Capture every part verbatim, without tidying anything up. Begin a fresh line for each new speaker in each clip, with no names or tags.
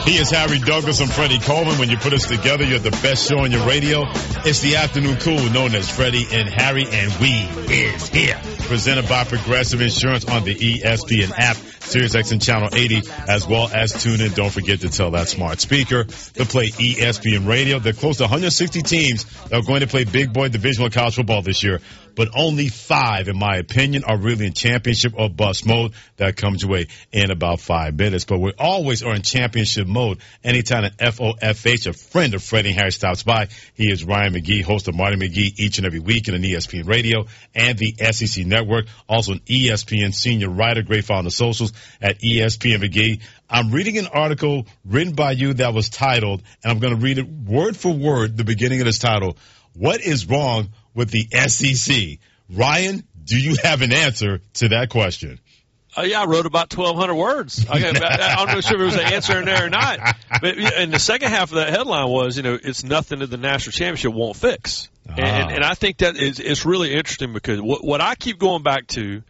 He is Harry Douglas and Freddie Coleman. When you put us together, you're the best show on your radio. It's the afternoon cool known as Freddie and Harry, and we is here. Presented by Progressive Insurance on the E S P N app, SiriusXM Channel eighty, as well as tune in. Don't forget to tell that smart speaker to play E S P N Radio. There are close to one hundred sixty teams that are going to play big boy division one college football this year, but only five, in my opinion, are really in championship or bust mode. That comes your way in about five minutes. But we always are in championship mode anytime an F O F H, a friend of Freddie and Harry, stops by. He is Ryan McGee, host of Marty McGee each and every week in an E S P N Radio and the S E C Network. Also an E S P N senior writer, great follow on the socials at E S P N McGee. I'm reading an article written by you that was titled, and I'm going to read it word for word, the beginning of this title, "What is wrong with the S E C?" Ryan, do you have an answer to that question?
Uh, yeah, I wrote about twelve hundred words. I, got, I don't know if there was an answer in there or not. But and the second half of that headline was, you know, it's nothing that the national championship won't fix. Ah. And, and I think that is it's really interesting because what, what I keep going back to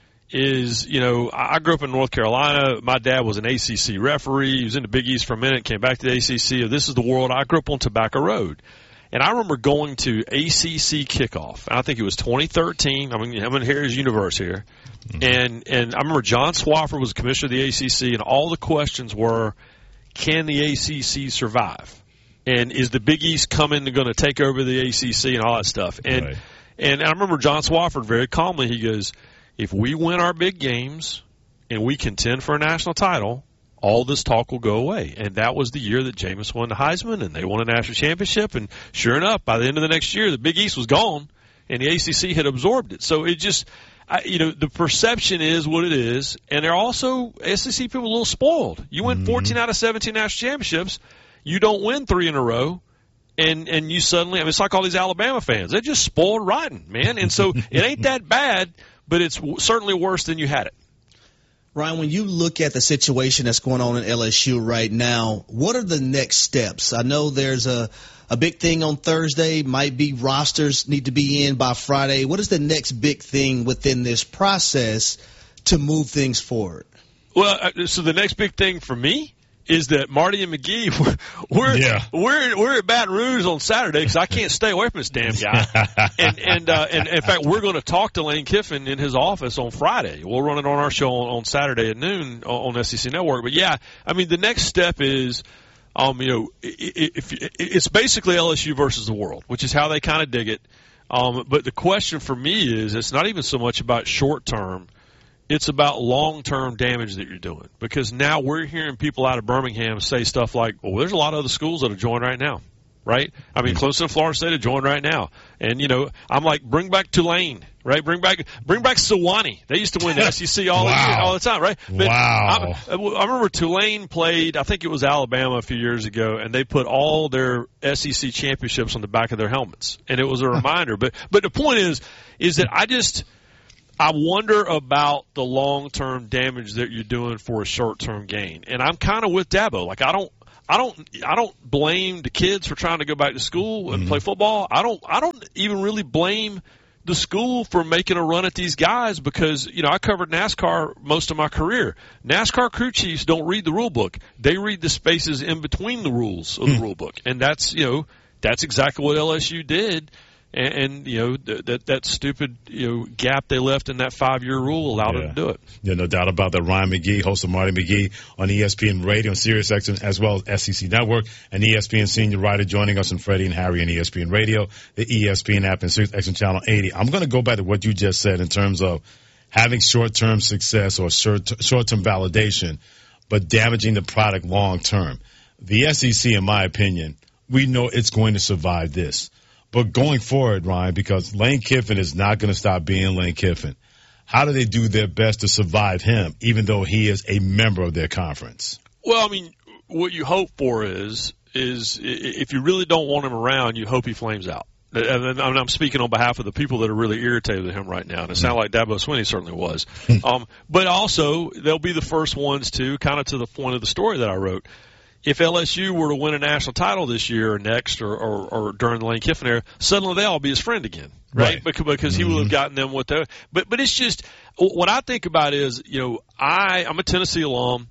is, you know, I grew up in North Carolina. My dad was an A C C referee. He was in the Big East for a minute, came back to the A C C. This is the world. I grew up on Tobacco Road. And I remember going to A C C kickoff. I think it was twenty thirteen. I mean, I'm in Harry's universe here. Mm-hmm. And and I remember John Swofford was commissioner of the A C C, and all the questions were, can the A C C survive? And is the Big East coming and going to take over the A C C and all that stuff? And right. and I remember John Swofford very calmly, he goes, if we win our big games and we contend for a national title, all this talk will go away. And that was the year that Jameis won the Heisman, and they won a national championship. And sure enough, by the end of the next year, the Big East was gone, and the A C C had absorbed it. So it just, I, you know, the perception is what it is. And they're also, S E C people, a little spoiled. You win fourteen out of seventeen national championships. You don't win three in a row. And, and you suddenly, I mean, it's like all these Alabama fans. They're just spoiled rotten, man. And so it ain't that bad, but it's certainly worse than you had it.
Ryan, when you look at the situation that's going on in L S U right now, what are the next steps? I know there's a, a big thing on Thursday, might be rosters need to be in by Friday. What is the next big thing within this process to move things forward?
Well, so the next big thing for me is that Marty and McGee, we're we're yeah. we're, we're at Baton Rouge on Saturday because I can't stay away from this damn guy. and and uh, and in fact, we're going to talk to Lane Kiffin in his office on Friday. We'll run it on our show on, on Saturday at noon on S E C Network. But yeah, I mean, the next step is, um, you know, if, if it's basically L S U versus the world, which is how they kind of dig it. Um, but the question for me is, it's not even so much about short term. It's about long-term damage that you're doing, because now we're hearing people out of Birmingham say stuff like, well, there's a lot of other schools that are joined right now, right? I mean, Clemson and Florida State are joined right now. And, you know, I'm like, bring back Tulane, right? Bring back bring back Sewanee. They used to win the S E C all, wow. the, all the time, right? But
wow.
I, I remember Tulane played, I think it was Alabama a few years ago, and they put all their S E C championships on the back of their helmets. And it was a reminder. But But the point is, is that I just – I wonder about the long-term damage that you're doing for a short-term gain. And I'm kind of with Dabo. Like, I don't I don't I don't blame the kids for trying to go back to school and mm-hmm. play football. I don't I don't even really blame the school for making a run at these guys, because, you know, I covered NASCAR most of my career. NASCAR crew chiefs don't read the rule book. They read the spaces in between the rules of the rule book. And that's, you know, that's exactly what L S U did. And, and, you know, th- that that stupid, you know, gap they left in that five-year rule allowed
yeah.
them to do it.
Yeah, no doubt about that. Ryan McGee, host of Marty McGee on E S P N Radio and SiriusXM, as well as S E C Network, and E S P N senior writer joining us, and Freddie and Harry on E S P N Radio, the E S P N app, and SiriusXM Channel eighty. I'm going to go back to what you just said in terms of having short-term success or short- short-term validation, but damaging the product long-term. The S E C, in my opinion, we know it's going to survive this. But going forward, Ryan, because Lane Kiffin is not going to stop being Lane Kiffin, how do they do their best to survive him, even though he is a member of their conference?
Well, I mean, what you hope for is, is if you really don't want him around, you hope he flames out. And I'm speaking on behalf of the people that are really irritated with him right now. And it sounds like Dabo Swinney certainly was. um, but also, they'll be the first ones to, kind of to the point of the story that I wrote, if L S U were to win a national title this year or next or, or, or during the Lane Kiffin era, suddenly they'll all be his friend again, right? right. Because, because mm-hmm. he will have gotten them what they – but but it's just – what I think about is, you know, I, I'm a Tennessee alum,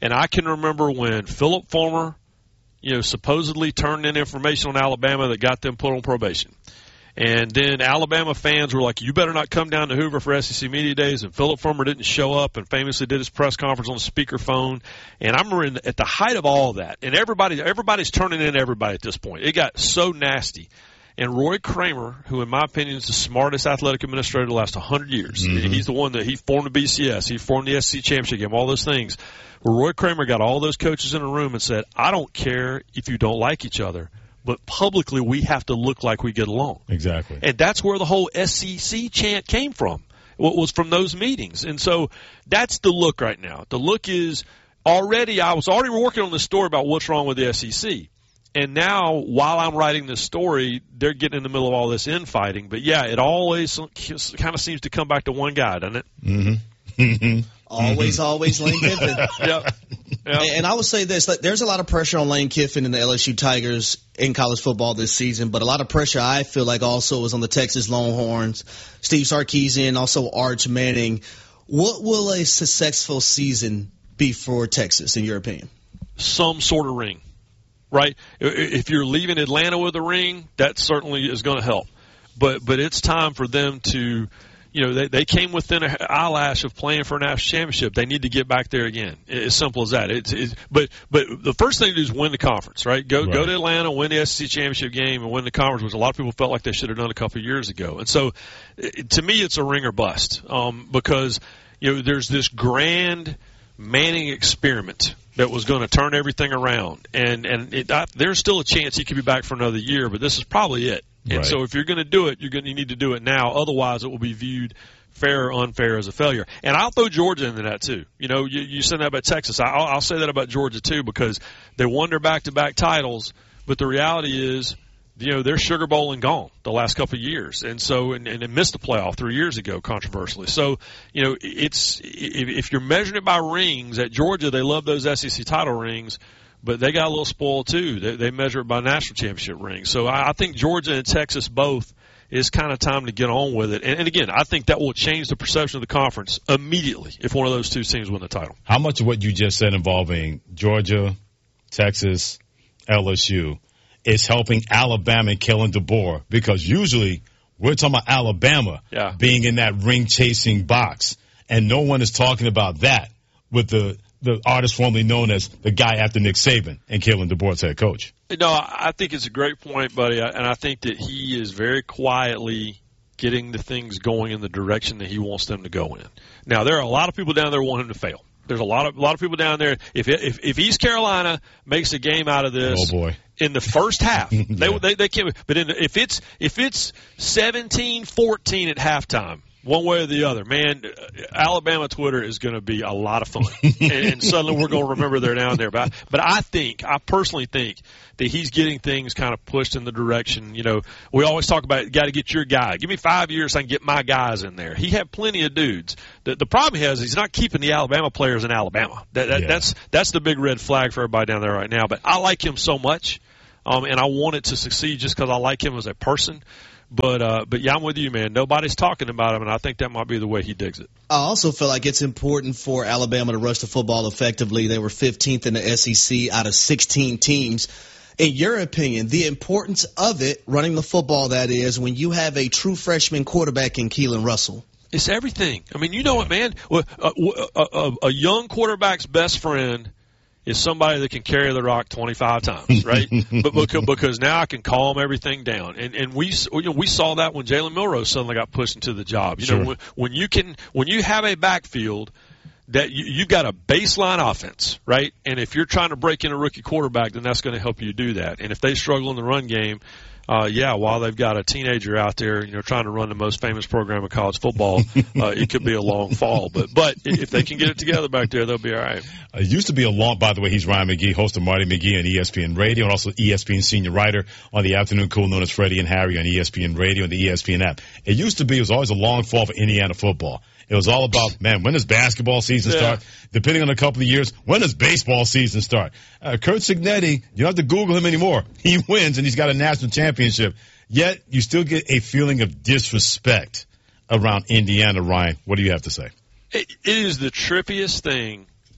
And I can remember when Philip Fulmer, you know, supposedly turned in information on Alabama that got them put on probation. And then Alabama fans were like, you better not come down to Hoover for S E C Media Days. And Philip Fulmer didn't show up and famously did his press conference on speakerphone. And I remember in, at the height of all of that, and everybody, everybody's turning in everybody at this point. It got so nasty. And Roy Kramer, who in my opinion is the smartest athletic administrator of the last one hundred years, mm-hmm. he's the one that he formed the B C S, he formed the S E C championship game, all those things. Well, Roy Kramer got all those coaches in a room and said, I don't care if you don't like each other, but publicly we have to look like we get along.
Exactly.
And that's where the whole S E C chant came from. What was from those meetings. And so that's the look right now. The look is already, I was already working on this story about what's wrong with the S E C. And now, while I'm writing this story, they're getting in the middle of all this infighting. But, yeah, it always kind of seems to come back to one guy, doesn't it?
Mm-hmm.
Always,
mm-hmm.
always Lane Kiffin.
Yep. Yep.
And I would say this, like, there's a lot of pressure on Lane Kiffin and the L S U Tigers in college football this season, but a lot of pressure I feel like also is on the Texas Longhorns, Steve Sarkisian, also Arch Manning. What will a successful season be for Texas, in your opinion?
Some sort of ring. Right? If you're leaving Atlanta with a ring, that certainly is going to help. But but it's time for them to, you know, they, they came within an eyelash of playing for a national championship. They need to get back there again. As simple as that. It's, it's but but the first thing to do is win the conference, right? Go right. go to Atlanta, win the S E C championship game, and win the conference, which a lot of people felt like they should have done a couple of years ago. And so, to me, it's a ring or bust um, because you know there's this grand Manning experiment that was going to turn everything around, and and it, I, there's still a chance he could be back for another year, but this is probably it. And
right.
so if you're going to do it, you're going you need to do it now. Otherwise, it will be viewed fair or unfair as a failure. And I'll throw Georgia into that too. You know, you, you said that about Texas. I'll, I'll say that about Georgia too because they won their back-to-back titles, but the reality is, you know, they're Sugar Bowl and gone the last couple of years. And so, and, and they missed the playoff three years ago, controversially. So, you know, it's, if, if you're measuring it by rings, at Georgia, they love those S E C title rings, but they got a little spoiled too. They, they measure it by national championship rings. So I, I think Georgia and Texas both is kind of time to get on with it. And, and again, I think that will change the perception of the conference immediately if one of those two teams win the title.
How much of what you just said involving Georgia, Texas, L S U, is helping Alabama and Kalen DeBoer? Because usually we're talking about Alabama
yeah.
being in that ring-chasing box, and no one is talking about that with the, the artist formerly known as the guy after Nick Saban and Kalen DeBoer's head coach.
No, I think it's a great point, buddy, and I think that he is very quietly getting the things going in the direction that he wants them to go in. Now, there are a lot of people down there who want him to fail. There's a lot of a lot of people down there. If if if East Carolina makes a game out of this,
oh boy.
in the first half,
yeah.
they they they can't. But in the, if it's if it's seventeen fourteen at halftime, one way or the other, man, Alabama Twitter is going to be a lot of fun, and, and suddenly we're going to remember they're down there. But but I think I personally think that he's getting things kind of pushed in the direction. You know, we always talk about got to get your guy. Give me five years, so I can get my guys in there. He had plenty of dudes. The, the problem he has is he's not keeping the Alabama players in Alabama. That, that,
yeah. That's
that's the big red flag for everybody down there right now. But I like him so much, um, and I want it to succeed just because I like him as a person. But, uh, but yeah, I'm with you, man. Nobody's talking about him, and I think that might be the way he digs it.
I also feel like it's important for Alabama to rush the football effectively. They were fifteenth in the S E C out of sixteen teams. In your opinion, the importance of it, running the football, that is, when you have a true freshman quarterback in Keelan Russell?
It's everything. I mean, you know what, man? A, a, a, a young quarterback's best friend is somebody that can carry the rock twenty-five times, right? but because, because now I can calm everything down, and and we you know, we saw that when Jalen Milroe suddenly got pushed into the job. You
sure.
know, when, when you can when you have a backfield that you, you've got a baseline offense, right? And if you're trying to break in a rookie quarterback, then that's going to help you do that. And if they struggle in the run game, uh, yeah, while they've got a teenager out there, you know, trying to run the most famous program in college football, uh, it could be a long fall. But but if they can get it together back there, they'll be all right.
Uh, it used to be a long, by the way, he's Ryan McGee, host of Marty McGee on E S P N Radio, and also E S P N senior writer on the afternoon cool known as Freddie and Harry on E S P N Radio and the E S P N app. It used to be, it was always a long fall for Indiana football. It was all about, man, when does basketball season
yeah.
start? Depending on a couple of years, when does baseball season start? Uh, Curt Cignetti, you don't have to Google him anymore. He wins, and he's got a national championship. Yet, you still get a feeling of disrespect around Indiana, Ryan. What do you have to say?
It, it is the trippiest thing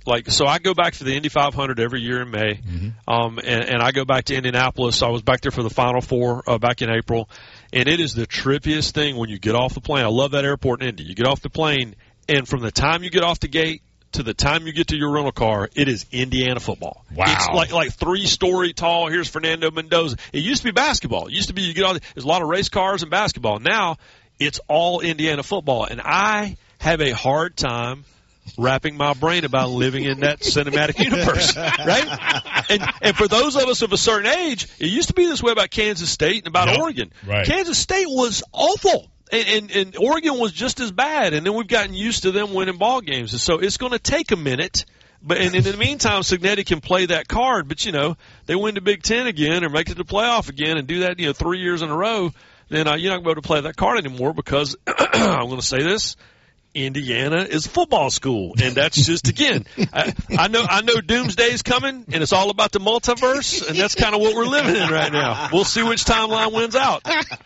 Like, so I go back to the Indy five hundred every year in May, mm-hmm. um, and, and I go back to Indianapolis. I was back there for the Final Four uh, back in April, and it is the trippiest thing when you get off the plane. I love that airport in Indy. You get off the plane, and from the time you get off the gate to the time you get to your rental car, it is Indiana football.
Wow.
It's like like three-story tall. Here's Fernando Mendoza. It used to be basketball. It used to be you get on. There's a lot of race cars and basketball. Now it's all Indiana football, and I have a hard time wrapping my brain about living in that cinematic universe, right? And and for those of us of a certain age, it used to be this way about Kansas State and about
yep,
Oregon.
Right.
Kansas State was awful. And, and, and Oregon was just as bad, and then we've gotten used to them winning ball games. And so it's going to take a minute, but and in the meantime, Cignetti can play that card. But, you know, they win the Big Ten again or make it to the playoff again and do that, you know, three years in a row, then uh, you're not going to be able to play that card anymore because, I'm going to say this, Indiana is football school, and that's just, again, I, I know I know Doomsday's coming, and it's all about the multiverse, and that's kind of what we're living in right now. We'll see which timeline wins out.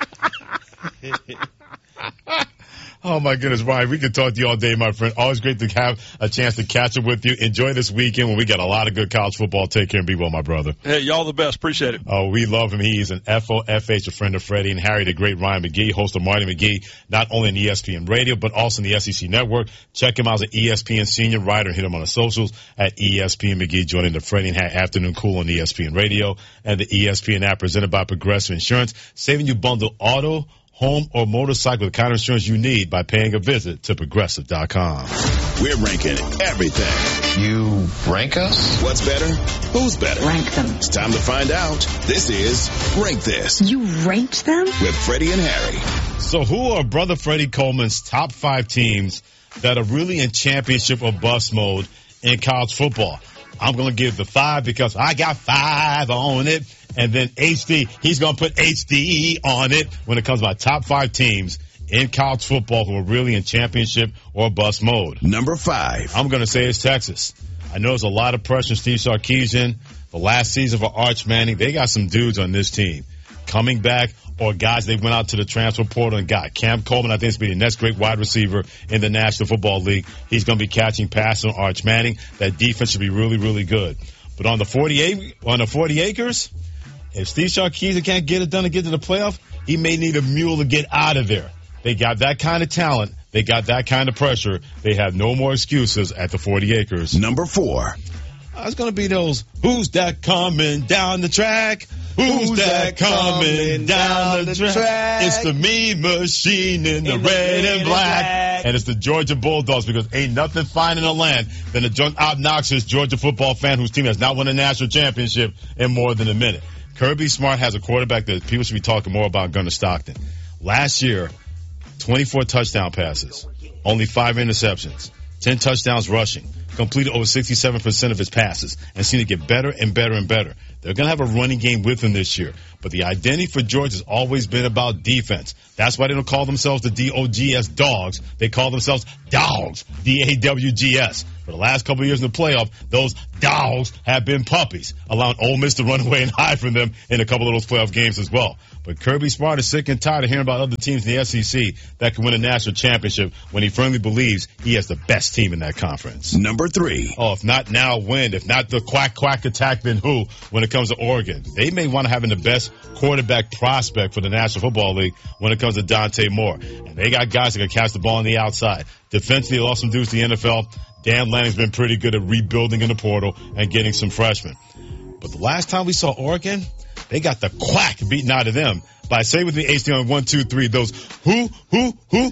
Oh, my goodness, Ryan, we could talk to you all day, my friend. Always great to have a chance to catch up with you. Enjoy this weekend when we got a lot of good college football. Take care and be well, my brother.
Hey, y'all the best. Appreciate it.
Oh, we love him. He's an F O F H, a friend of Freddie and Harry, the great Ryan McGee, host of Marty McGee, not only in E S P N Radio, but also in the S E C Network. Check him out as an E S P N senior writer. Hit him on the socials at E S P N McGee, joining the Freddie and Harry Afternoon Cool on E S P N Radio and the E S P N app presented by Progressive Insurance, saving you bundle auto, home, or motorcycle with the kind of insurance you need by paying a visit to Progressive dot com.
We're ranking everything.
You rank us?
What's better? Who's better?
Rank them.
It's time to find out. This is Rank This.
You ranked them?
With Freddie and Harry.
So who are Brother Freddie Coleman's top five teams that are really in championship or bust mode in college football? I'm going to give the five because I got five on it. And then H D, he's going to put H D on it when it comes to my top five teams in college football who are really in championship or bust mode.
Number five.
I'm going to say it's Texas. I know there's a lot of pressure on Steve Sarkisian. The last season for Arch Manning, they got some dudes on this team coming back or guys they went out to the transfer portal and got. Cam Coleman, I think, is going to be the next great wide receiver in the National Football League. He's going to be catching passes on Arch Manning. That defense should be really, really good. But on the forty-eight, on the forty acres, if Steve Sarkisian can't get it done to get to the playoff, he may need a mule to get out of there. They got that kind of talent. They got that kind of pressure. They have no more excuses at the forty acres.
Number four.
Uh, it's going to be those, who's that coming down the track? Who's, who's that, that coming down, down the track? track? It's the Mean Machine in the, in the red, red and black. black. And it's the Georgia Bulldogs because ain't nothing finer in the land than a drunk, obnoxious Georgia football fan whose team has not won a national championship in more than a minute. Kirby Smart has a quarterback that people should be talking more about, Gunnar Stockton. Last year, twenty-four touchdown passes, only five interceptions, ten touchdowns rushing, completed over sixty-seven percent of his passes, and seemed to get better and better and better. They're going to have a running game with him this year. But the identity for Georgia has always been about defense. That's why they don't call themselves the D O G S Dogs. They call themselves Dogs, D A W G S. For the last couple of years in the playoff, those dogs have been puppies, allowing Ole Miss to run away and hide from them in a couple of those playoff games as well. But Kirby Smart is sick and tired of hearing about other teams in the S E C that can win a national championship when he firmly believes he has the best team in that conference.
Number three.
Oh, if not now, when? If not the quack, quack attack, then who when it comes to Oregon? They may want to have the best quarterback prospect for the National Football League when it comes to Dante Moore. And they got guys that can catch the ball on the outside. Defensively, they lost some dudes to the N F L. Dan Lanning's been pretty good at rebuilding in the portal and getting some freshmen. But the last time we saw Oregon, they got the quack beaten out of them by, say with me, H D on one, two, three, those who, who, who,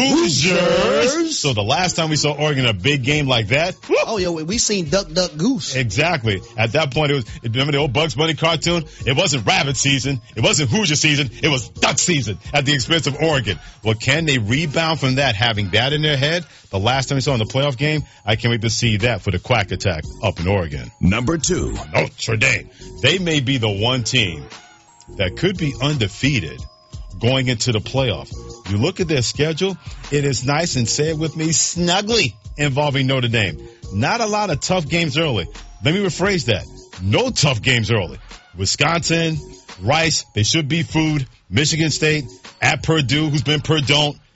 Hoosiers. So the last time we saw Oregon in a big game like that. Whoop.
Oh, yeah, we seen Duck, Duck, Goose.
Exactly. At that point, it was, remember the old Bugs Bunny cartoon? It wasn't rabbit season. It wasn't Hoosier season. It was duck season at the expense of Oregon. Well, can they rebound from that, having that in their head? The last time we saw in the playoff game, I can't wait to see that for the quack attack up in Oregon.
Number two.
Notre Dame. They may be the one team that could be undefeated going into the playoff. You look at their schedule, it is nice, and say it with me, snugly involving Notre Dame. Not a lot of tough games early. Let me rephrase that. No tough games early. Wisconsin, Rice, they should be food. Michigan State, at Purdue, who's been Purdue,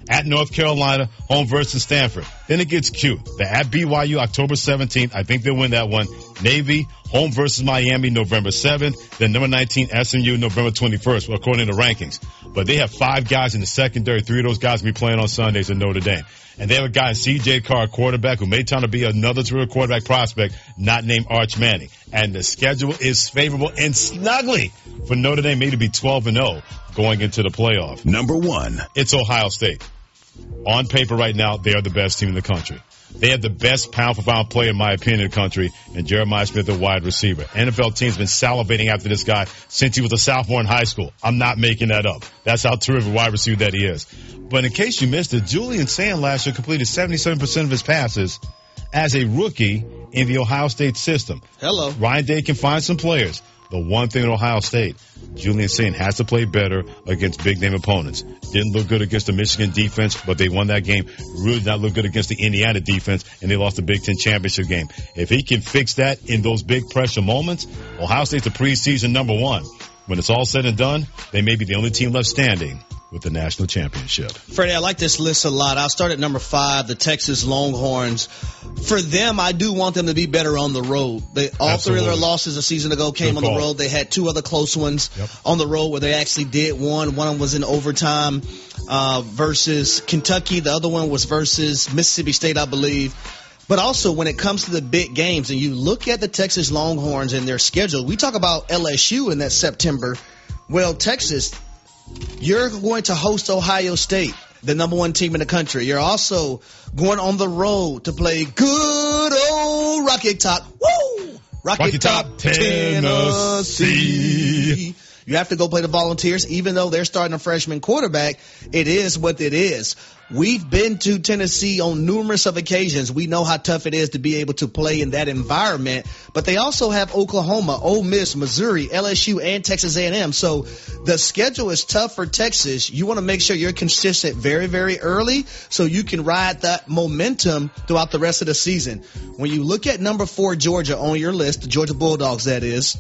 At North Carolina, home versus Stanford. Then it gets cute. They're at B Y U October seventeenth. I think they'll win that one. Navy, home versus Miami November seventh. Then number nineteen, S M U, November twenty-first, according to rankings. But they have five guys in the secondary. Three of those guys will be playing on Sundays in Notre Dame. And they have a guy in C J Carr, quarterback, who may turn to be another career quarterback prospect, not named Arch Manning. And the schedule is favorable and snugly for Notre Dame, maybe to be twelve and oh going into the playoff.
Number one.
It's Ohio State. On paper right now, they are the best team in the country. They have the best pound-for-pound player, in my opinion, in the country, and Jeremiah Smith, the wide receiver. N F L team's been salivating after this guy since he was a sophomore in high school. I'm not making that up. That's how terrific wide receiver that he is. But in case you missed it, Julian Sand last year completed seventy-seven percent of his passes as a rookie in the Ohio State system.
Hello.
Ryan Day can find some players. The one thing in Ohio State, Julian Saint has to play better against big-name opponents. Didn't look good against the Michigan defense, but they won that game. Really did not look good against the Indiana defense, and they lost the Big Ten championship game. If he can fix that in those big pressure moments, Ohio State's the preseason number one. When it's all said and done, they may be the only team left standing with the national championship.
Freddie, I like this list a lot. I'll start at number five, the Texas Longhorns. For them, I do want them to be better on the road. They, all
Absolutely.
three of their losses a season ago came
Good
on
call.
the road. They had two other close ones
Yep.
on the road where they actually did one. One was in overtime uh, versus Kentucky. The other one was versus Mississippi State, I believe. But also, when it comes to the big games, and you look at the Texas Longhorns and their schedule, we talk about L S U in that September. Well, Texas, you're going to host Ohio State, the number one team in the country. You're also going on the road to play good old Rocky Top. Woo! Rocky,
Rocky
Top,
Top,
Tennessee.
Tennessee.
You have to go play the Volunteers, even though they're starting a freshman quarterback. It is what it is. We've been to Tennessee on numerous of occasions. We know how tough it is to be able to play in that environment. But they also have Oklahoma, Ole Miss, Missouri, L S U, and Texas A and M. So the schedule is tough for Texas. You want to make sure you're consistent very, very early so you can ride that momentum throughout the rest of the season. When you look at number four, Georgia, on your list, the Georgia Bulldogs, that is,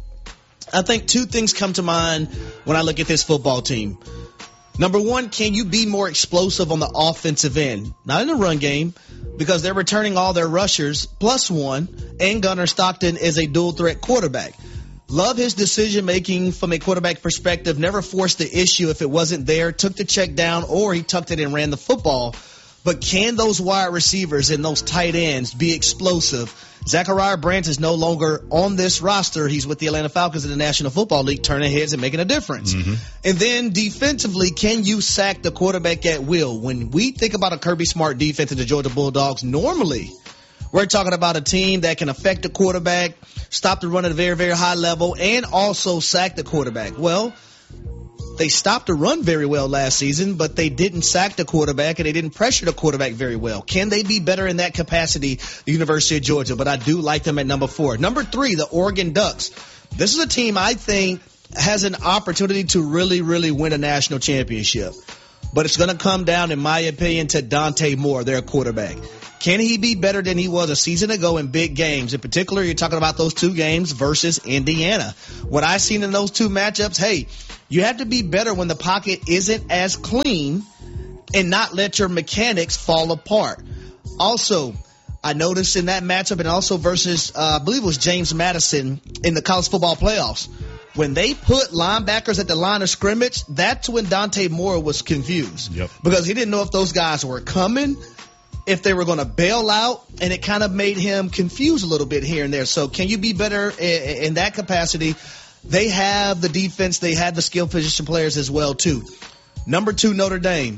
I think two things come to mind when I look at this football team. Number one, can you be more explosive on the offensive end? Not in the run game, because they're returning all their rushers plus one, and Gunnar Stockton is a dual-threat quarterback. Love his decision-making from a quarterback perspective, never forced the issue if it wasn't there, took the check down, or he tucked it and ran the football. But can those wide receivers and those tight ends be explosive? Zachariah Brandt is no longer on this roster. He's with the Atlanta Falcons in the National Football League, turning heads and making a difference. Mm-hmm. And then defensively, can you sack the quarterback at will? When we think about a Kirby Smart defense in the Georgia Bulldogs, normally we're talking about a team that can affect the quarterback, stop the run at a very, very high level, and also sack the quarterback. Well, they stopped the run very well last season, but they didn't sack the quarterback and they didn't pressure the quarterback very well. Can they be better in that capacity, the University of Georgia? But I do like them at number four. Number three, the Oregon Ducks. This is a team I think has an opportunity to really, really win a national championship. But it's going to come down, in my opinion, to Dante Moore, their quarterback. Can he be better than he was a season ago in big games? In particular, you're talking about those two games versus Indiana. What I've seen in those two matchups, hey, you have to be better when the pocket isn't as clean and not let your mechanics fall apart. Also, I noticed in that matchup, and also versus, uh, I believe it was James Madison in the college football playoffs, when they put linebackers at the line of scrimmage, that's when Dante Moore was confused.
Yep.
Because he didn't know if those guys were coming, if they were going to bail out, and it kind of made him confused a little bit here and there. So can you be better in, in that capacity? They have the defense. They have the skill position players as well, too. Number two, Notre Dame.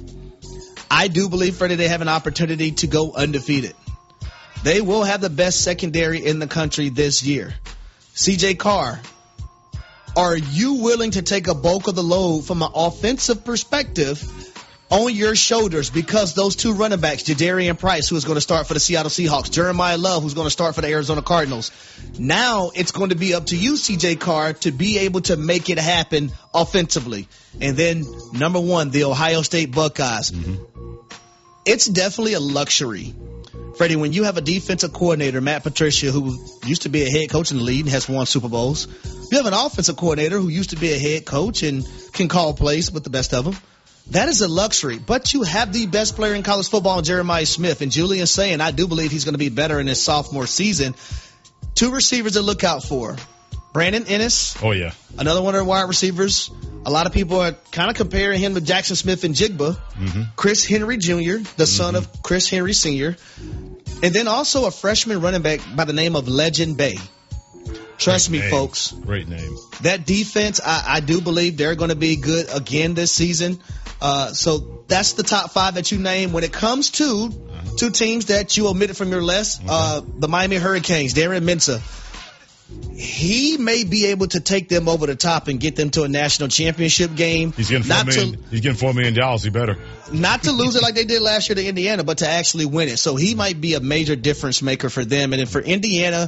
I do believe, Freddie, they have an opportunity to go undefeated. They will have the best secondary in the country this year. C J Carr, are you willing to take a bulk of the load from an offensive perspective on your shoulders, because those two running backs, Jadarian Price, who is going to start for the Seattle Seahawks, Jeremiah Love, who's going to start for the Arizona Cardinals. Now it's going to be up to you, C J Carr, to be able to make it happen offensively. And then, number one, the Ohio State Buckeyes. Mm-hmm. It's definitely a luxury, Freddie, when you have a defensive coordinator, Matt Patricia, who used to be a head coach in the league and has won Super Bowls. You have an offensive coordinator who used to be a head coach and can call plays with the best of them. That is a luxury, but you have the best player in college football, Jeremiah Smith, and Julian's saying I do believe he's going to be better in his sophomore season. Two receivers to look out for. Brandon Ennis.
Oh, yeah.
Another one of the wide receivers. A lot of people are kind of comparing him to Jackson Smith and Jigba.
Mm-hmm. Chris
Henry Junior, the mm-hmm. son of Chris Henry Senior And then also a freshman running back by the name of Legend Bay. Trust
Great
me,
name.
folks.
Great name.
That defense, I, I do believe they're going to be good again this season. Uh, so that's the top five that you name. When it comes to uh-huh. two teams that you omitted from your list, okay. uh, the Miami Hurricanes, Darren Mensah. He may be able to take them over the top and get them to a national championship game.
He's getting four, million, to, he's getting four million dollars. He better.
Not to lose it like they did last year to Indiana, but to actually win it. So he might be a major difference maker for them. And then for Indiana,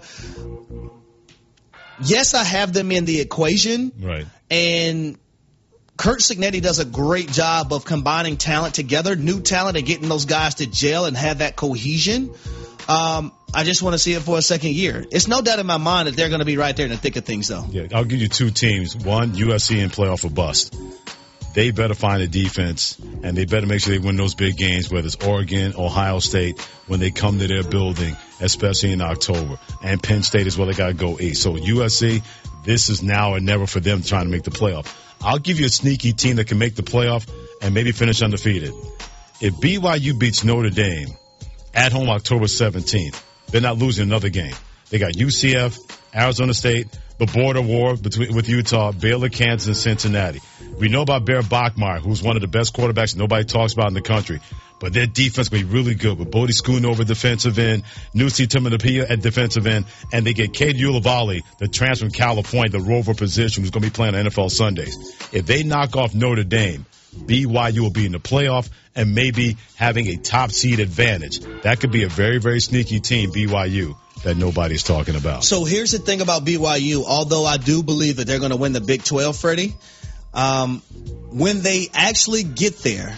yes, I have them in the equation.
Right.
And Kurt Cignetti does a great job of combining talent together, new talent, and getting those guys to gel and have that cohesion. Um, I just want to see it for a second year. It's no doubt in my mind that they're going to be right there in the thick of things, though.
Yeah, I'll give you two teams. One, U S C in playoff or bust. They better find a defense, and they better make sure they win those big games, whether it's Oregon, Ohio State, when they come to their building, especially in October. And Penn State as well, they got to go east. So U S C, this is now or never for them trying to make the playoff. I'll give you a sneaky team that can make the playoff and maybe finish undefeated. If B Y U beats Notre Dame at home October seventeenth, they're not losing another game. They got U C F, Arizona State, the border war between with Utah, Baylor, Kansas, and Cincinnati. We know about Bear Bachmeier, who's one of the best quarterbacks nobody talks about in the country. But their defense will be really good with Bodie Schoonover defensive end, Nusi Timonapia at defensive end, and they get Cade Ulivalli, the transfer from California, the rover position, who's going to be playing on N F L Sundays. If they knock off Notre Dame, B Y U will be in the playoff and maybe having a top seed advantage. That could be a very, very sneaky team, B Y U, that nobody's talking about.
So here's the thing about B Y U. Although I do believe that they're going to win the Big twelve, Freddie, um, when they actually get there,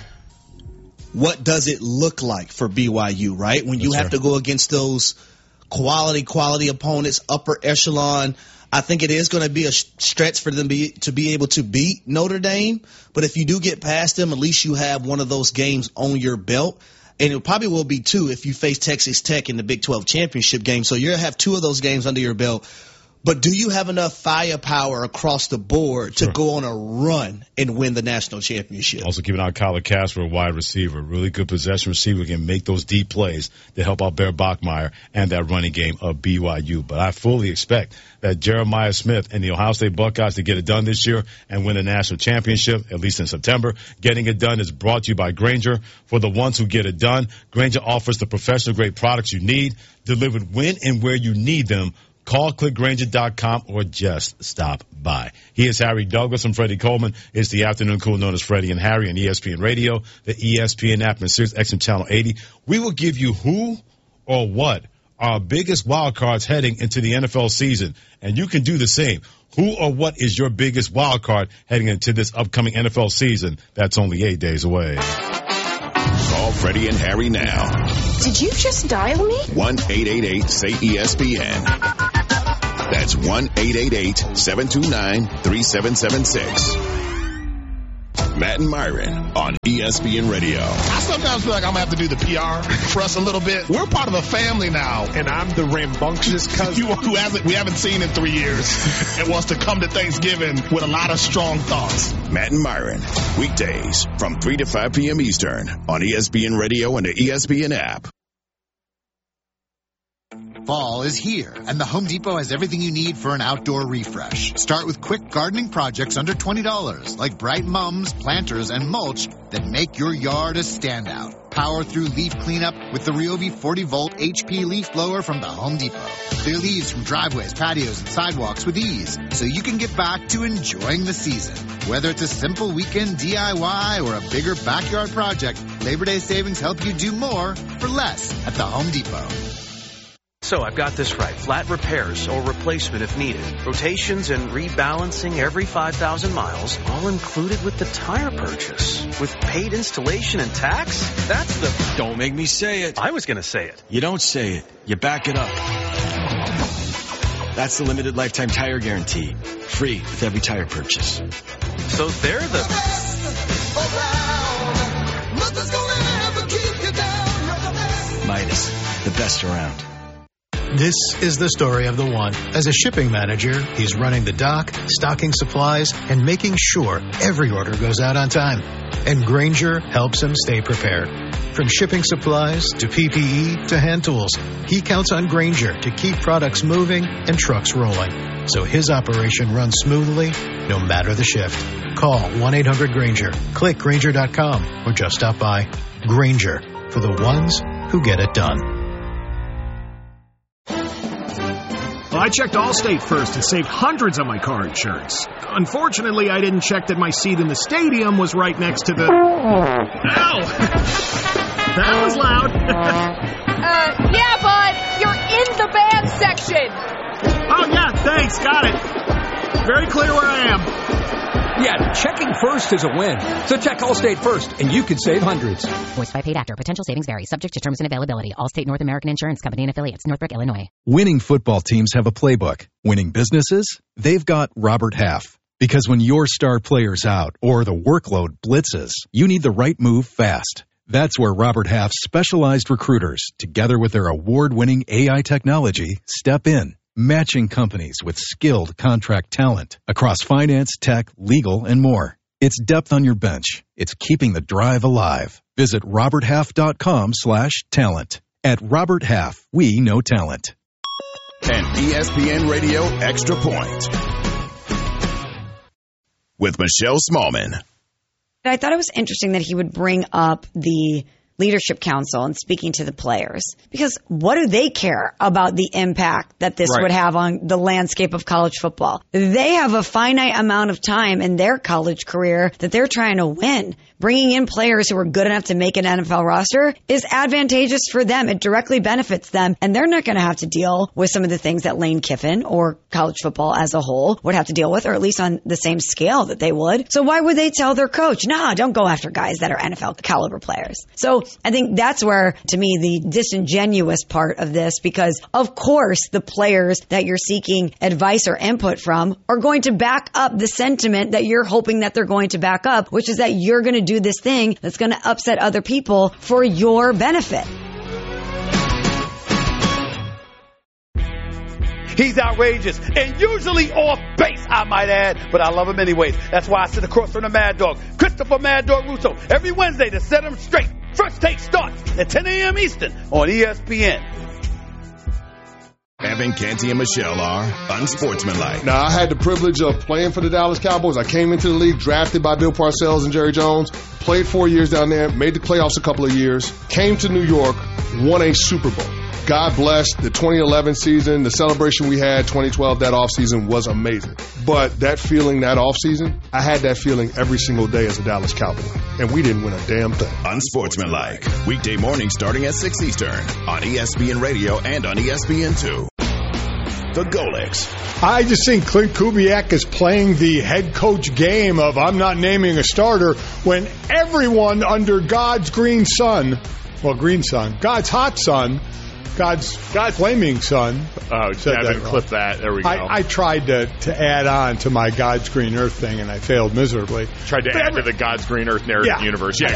what does it look like for B Y U, right? When you
That's
have
right.
to go against those quality, quality opponents, upper echelon, I think it is going to be a stretch for them be, to be able to beat Notre Dame. But if you do get past them, at least you have one of those games on your belt. And it probably will be two if you face Texas Tech in the Big twelve championship game. So you're going to have two of those games under your belt. But do you have enough firepower across the board
Sure.
to go on a run and win the national championship?
Also keeping out Kyler Casper, a wide receiver, really good possession receiver, can make those deep plays to help out Bear Bachmeier and that running game of B Y U. But I fully expect that Jeremiah Smith and the Ohio State Buckeyes to get it done this year and win a national championship, at least in September. Getting it done is brought to you by Grainger. For the ones who get it done, Grainger offers the professional-grade products you need, delivered when and where you need them. Call click Grainger dot com or just stop by. He is Harry Douglas. I'm Freddie Coleman. It's the afternoon cool known as Freddie and Harry on E S P N Radio, the E S P N app, and Sirius X M Channel eighty. We will give you who or what are our biggest wild cards heading into the N F L season, and you can do the same. Who or what is your biggest wild card heading into this upcoming N F L season? That's only eight days away.
Call Freddie and Harry now.
Did you just dial me?
one eight eight eight say E S P N. That's one eight eight eight seven two nine three seven seven six. Matt and Myron on E S P N Radio.
I sometimes feel like I'm going to have to do the P R for us a little bit. We're part of a family now.
And I'm the rambunctious cousin
You, who hasn't, we haven't seen in three years and wants to come to Thanksgiving with a lot of strong thoughts.
Matt and Myron, weekdays from three to five p.m. Eastern on E S P N Radio and the E S P N app.
Fall is here, and the Home Depot has everything you need for an outdoor refresh. Start with quick gardening projects under twenty dollars, like bright mums, planters, and mulch that make your yard a standout. Power through leaf cleanup with the Ryobi forty volt H P leaf blower from the Home Depot. Clear leaves from driveways, patios, and sidewalks with ease, so you can get back to enjoying the season. Whether it's a simple weekend D I Y or a bigger backyard project, Labor Day savings help you do more for less at the Home Depot.
So I've got this right. Flat repairs or replacement if needed. Rotations and rebalancing every five thousand miles, all included with the tire purchase. With paid installation and tax? That's the...
Don't make me say it.
I was going to say it.
You don't say it. You back it up. That's the limited lifetime tire guarantee. Free with every tire purchase.
So they're the...
Vegas, the best around.
This is the story of the one. As a shipping manager, he's running the dock, stocking supplies, and making sure every order goes out on time. And Grainger helps him stay prepared. From shipping supplies to P P E to hand tools, he counts on Grainger to keep products moving and trucks rolling, so his operation runs smoothly no matter the shift. Call one eight hundred Grainger, click Grainger dot com, or just stop by. Grainger, for the ones who get it done.
Well, I checked Allstate first and saved hundreds on my car insurance. Unfortunately, I didn't check that my seat in the stadium was right next to the... Ow! That was loud.
uh, yeah, bud. You're in the band section.
Oh, yeah, thanks. Got it. Very clear where I am.
Yeah, checking first is a win. So check Allstate first, and you could save hundreds.
Voiced by paid actor. Potential savings vary. Subject to terms and availability. Allstate North American Insurance Company and affiliates. Northbrook, Illinois.
Winning football teams have a playbook. Winning businesses? They've got Robert Half. Because when your star player's out or the workload blitzes, you need the right move fast. That's where Robert Half's specialized recruiters, together with their award-winning A I technology, step in. Matching companies with skilled contract talent across finance, tech, legal, and more. It's depth on your bench. It's keeping the drive alive. Visit robert half dot com slash talent. At Robert Half, we know talent.
An E S P N Radio Extra Point with Michelle Smallman.
I thought it was interesting that he would bring up the Leadership Council and speaking to the players, because what do they care about the impact that this right. would have on the landscape of college football? They have a finite amount of time in their college career that they're trying to win. Bringing in players who are good enough to make an N F L roster is advantageous for them. It directly benefits them, and they're not going to have to deal with some of the things that Lane Kiffin or college football as a whole would have to deal with, or at least on the same scale that they would. So why would they tell their coach, nah, don't go after guys that are N F L caliber players? So I think that's where, to me, the disingenuous part of this, because of course the players that you're seeking advice or input from are going to back up the sentiment that you're hoping that they're going to back up, which is that you're going to do this thing that's going to upset other people for your benefit.
He's outrageous and usually off base, I might add, but I love him anyways. That's why I sit across from the Mad Dog, Christopher Mad Dog Russo, every Wednesday to set him straight. First Take starts at ten a.m. Eastern on E S P N.
Evan, Canty, and Michelle are unsportsmanlike.
Now, I had the privilege of playing for the Dallas Cowboys. I came into the league drafted by Bill Parcells and Jerry Jones, played four years down there, made the playoffs a couple of years, came to New York, won a Super Bowl. God bless the twenty eleven season. The celebration we had twenty twelve, that offseason, was amazing. But that feeling that offseason, I had that feeling every single day as a Dallas Cowboy. And we didn't win a damn thing.
Unsportsmanlike. Weekday mornings starting at six Eastern on E S P N Radio and on E S P N two. The Golics.
I just think Clint Kubiak is playing the head coach game of I'm not naming a starter when everyone under God's green sun, well, green sun, God's hot sun, God's God's flaming sun.
Oh, Devin, clip that. There we go.
I, I tried to, to add on to my God's green earth thing, and I failed miserably.
Tried to but add every, to the God's green earth narrative
yeah,
universe. Yeah,